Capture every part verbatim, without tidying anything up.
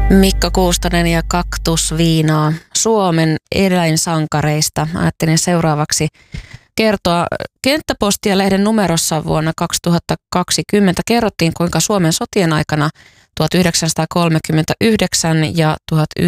Mikko Kuustonen ja Kaktusviinaa Suomen eläinsankareista. Ajattelin seuraavaksi kertoa Kenttäpostia lehden numerossa vuonna kaksituhattakaksikymmentä kerrottiin, kuinka Suomen sotien aikana tuhatyhdeksänsataakolmekymmentäyhdeksän ja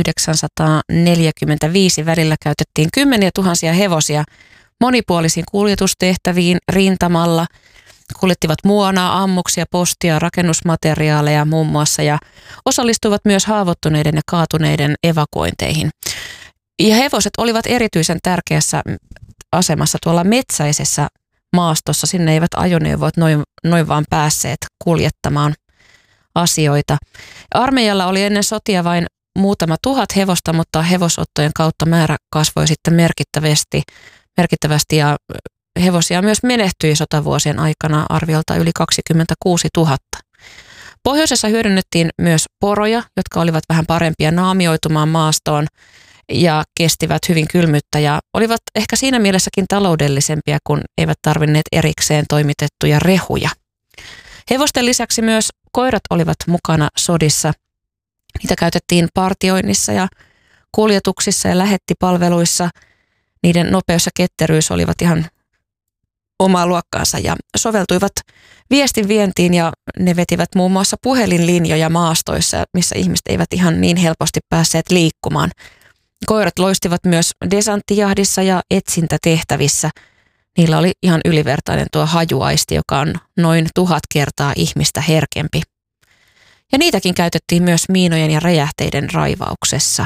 tuhatyhdeksänsataaneljäkymmentäviisi välillä käytettiin kymmeniä tuhansia hevosia monipuolisiin kuljetustehtäviin rintamalla. Kuljettivat muonaa, ammuksia, postia, rakennusmateriaaleja muun muassa ja osallistuivat myös haavoittuneiden ja kaatuneiden evakuointeihin. Ja hevoset olivat erityisen tärkeässä asemassa tuolla metsäisessä maastossa. Sinne eivät ajoneuvot noin, noin vaan päässeet kuljettamaan asioita. Armeijalla oli ennen sotia vain muutama tuhat hevosta, mutta hevosottojen kautta määrä kasvoi sitten merkittävästi, merkittävästi ja hevosia myös menehtyi sotavuosien aikana arviolta yli kaksikymmentäkuusituhatta. Pohjoisessa hyödynnettiin myös poroja, jotka olivat vähän parempia naamioitumaan maastoon ja kestivät hyvin kylmyyttä ja olivat ehkä siinä mielessäkin taloudellisempia, kun eivät tarvinneet erikseen toimitettuja rehuja. Hevosten lisäksi myös koirat olivat mukana sodissa. Niitä käytettiin partioinnissa ja kuljetuksissa ja lähettipalveluissa. Niiden nopeus ja ketteryys olivat ihan omaa luokkaansa ja soveltuivat viestin vientiin ja ne vetivät muun muassa puhelinlinjoja maastoissa, missä ihmiset eivät ihan niin helposti päässeet liikkumaan. Koirat loistivat myös desanttijahdissa ja etsintätehtävissä. Niillä oli ihan ylivertainen tuo hajuaisti, joka on noin tuhat kertaa ihmistä herkempi. Ja niitäkin käytettiin myös miinojen ja räjähteiden raivauksessa.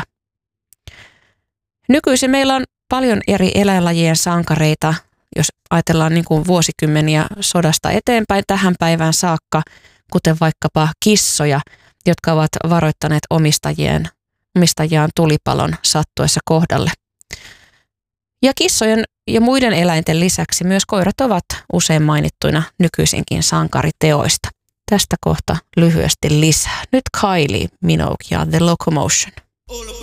Nykyisin meillä on paljon eri eläinlajien sankareita, jos ajatellaan niin kuin vuosikymmeniä sodasta eteenpäin tähän päivään saakka, kuten vaikkapa kissoja, jotka ovat varoittaneet omistajien, omistajiaan tulipalon sattuessa kohdalle. Ja kissojen ja muiden eläinten lisäksi myös koirat ovat usein mainittuina nykyisinkin sankariteoista. Tästä kohta lyhyesti lisää. Nyt Kylie Minogue ja The Locomotion.